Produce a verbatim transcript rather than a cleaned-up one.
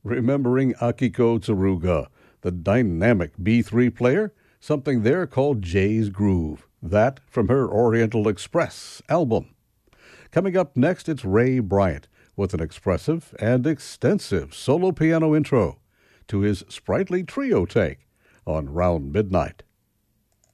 remembering Akiko Tsuruga, the dynamic B three player, something there called Jay's Groove. That from her Oriental Express album. Coming up next, it's Ray Bryant with an expressive and extensive solo piano intro to his sprightly trio take on Round Midnight.